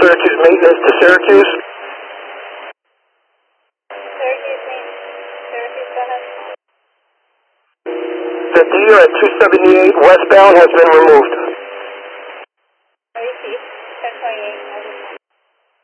Syracuse maintenance to Syracuse. Syracuse go ahead. The deer at 278 westbound has been removed.